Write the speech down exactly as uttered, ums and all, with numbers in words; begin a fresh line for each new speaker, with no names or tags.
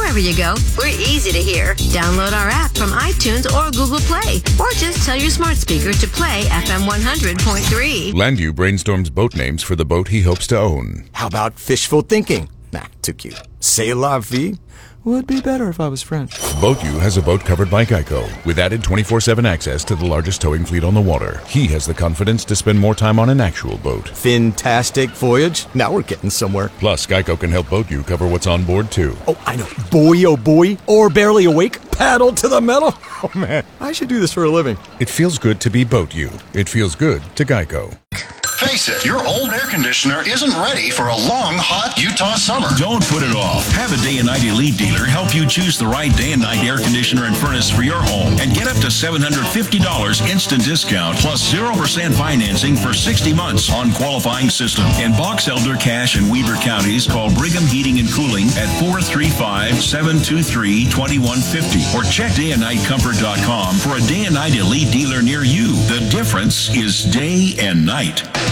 Wherever you go, we're easy to hear. Download our app from iTunes or Google Play, or just tell your smart speaker to play F M one hundred point three.
Landu brainstorms boat names for the boat he hopes to own.
How about fishful thinking? Nah, too cute. C'est la vie? Would be better if I was French.
BoatU has a boat covered by Geico, with added twenty-four seven access to the largest towing fleet on the water. He has the confidence to spend more time on an actual boat.
Fantastic voyage. Now we're getting somewhere.
Plus, Geico can help BoatU cover what's on board, too.
Oh, I know. Boy, oh boy. Or barely awake. Paddle to the metal. Oh, man. I should do this for a living.
It feels good to be BoatU. It feels good to Geico.
Face it, your old air conditioner isn't ready for a long, hot Utah summer.
Don't put it off. Have a Day and Night Elite dealer help you choose the right day and night air conditioner and furnace for your home and get up to seven hundred fifty dollars instant discount plus zero percent financing for sixty months on qualifying system. In Box Elder, Cache, and Weber counties, call Brigham Heating and Cooling at four three five, seven two three, two one five zero or check day and night comfort dot com for a Day and Night Elite dealer near you. The difference is day and night.